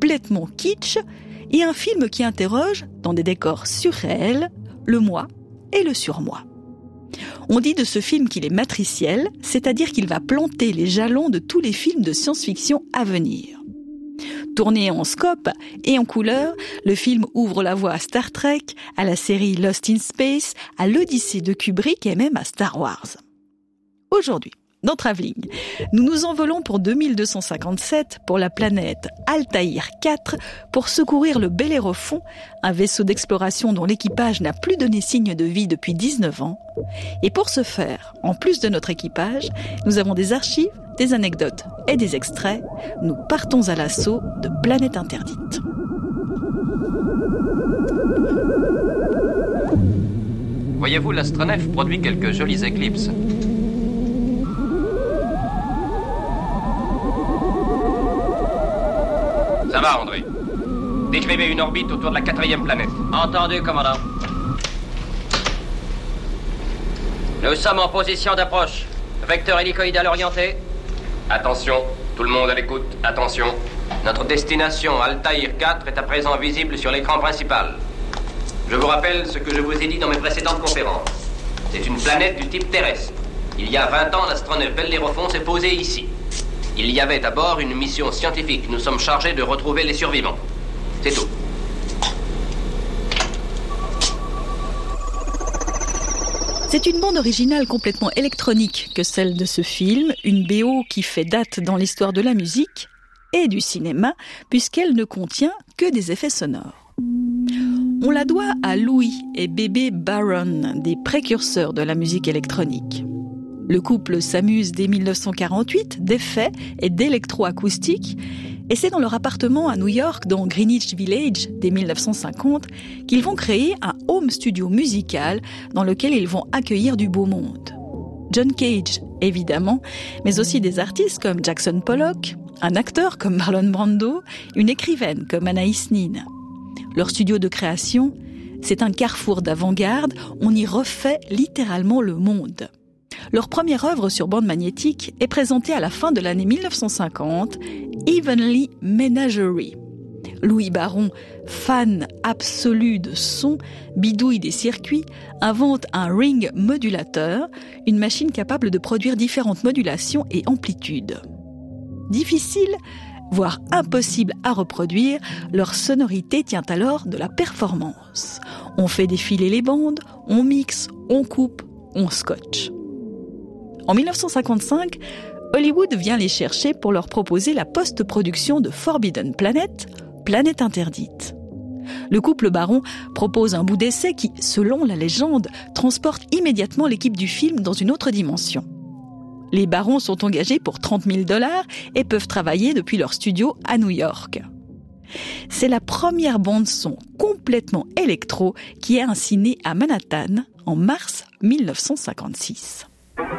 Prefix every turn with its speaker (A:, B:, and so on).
A: complètement kitsch et un film qui interroge, dans des décors surréels, le moi et le surmoi. On dit de ce film qu'il est matriciel, c'est-à-dire qu'il va planter les jalons de tous les films de science-fiction à venir. Tourné en scope et en couleur, le film ouvre la voie à Star Trek, à la série Lost in Space, à l'Odyssée de Kubrick et même à Star Wars. Aujourd'hui, dans Travelling, nous nous envolons pour 2257 pour la planète Altaïr 4 pour secourir le Bellérophon, un vaisseau d'exploration dont l'équipage n'a plus donné signe de vie depuis 19 ans. Et pour ce faire, en plus de notre équipage, nous avons des archives, des anecdotes et des extraits. Nous partons à l'assaut de Planète Interdite.
B: Voyez-vous, l'astronef produit quelques jolies éclipses. Ça va, André. Décrivez une orbite autour de la 4e planète.
C: Entendu, commandant. Nous sommes en position d'approche. Vecteur hélicoïdal orienté.
B: Attention, tout le monde à l'écoute, attention. Notre destination, Altaïr 4, est à présent visible sur l'écran principal. Je vous rappelle ce que je vous ai dit dans mes précédentes conférences. C'est une planète du type terrestre. Il y a 20 ans, l'astronef Bellérophon s'est posé ici. Il y avait à bord une mission scientifique. Nous sommes chargés de retrouver les survivants. C'est tout.
A: C'est une bande originale complètement électronique que celle de ce film, une BO qui fait date dans l'histoire de la musique et du cinéma, puisqu'elle ne contient que des effets sonores. On la doit à Louis et Bébé Barron, des précurseurs de la musique électronique. Le couple s'amuse dès 1948 d'effets et d'électroacoustique, et c'est dans leur appartement à New York, dans Greenwich Village, dès 1950, qu'ils vont créer un home studio musical dans lequel ils vont accueillir du beau monde. John Cage, évidemment, mais aussi des artistes comme Jackson Pollock, un acteur comme Marlon Brando, une écrivaine comme Anaïs Nin. Leur studio de création, c'est un carrefour d'avant-garde, on y refait littéralement le monde. Leur première œuvre sur bande magnétique est présentée à la fin de l'année 1950, Heavenly Menagerie. Louis Barron, fan absolu de son, bidouille des circuits, invente un ring modulateur, une machine capable de produire différentes modulations et amplitudes. Difficile, voire impossible à reproduire, leur sonorité tient alors de la performance. On fait défiler les bandes, on mixe, on coupe, on scotche. En 1955, Hollywood vient les chercher pour leur proposer la post-production de Forbidden Planet, Planète Interdite. Le couple Barron propose un bout d'essai qui, selon la légende, transporte immédiatement l'équipe du film dans une autre dimension. Les Barron sont engagés pour $30,000 et peuvent travailler depuis leur studio à New York. C'est la première bande-son complètement électro qui est ainsi née à Manhattan en mars 1956.